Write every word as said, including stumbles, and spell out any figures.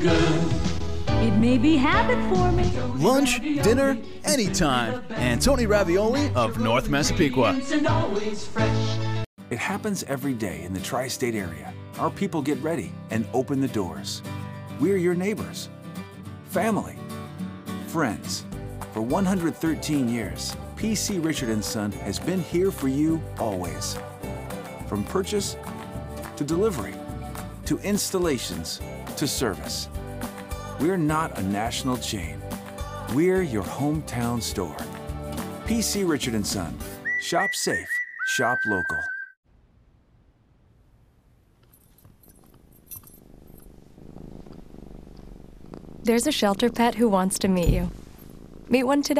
good. It may be habit forming. Lunch, dinner, anytime. Antoni Ravioli of North Massapequa. And always fresh. It happens every day in the tri-state area. Our people get ready and open the doors. We're your neighbors, family, friends. For one hundred thirteen years, P C Richard and Son has been here for you always. From purchase to delivery, to installations, to service. We're not a national chain. We're your hometown store. P C Richard and Son. Shop safe, shop local. There's a shelter pet who wants to meet you. Meet one today.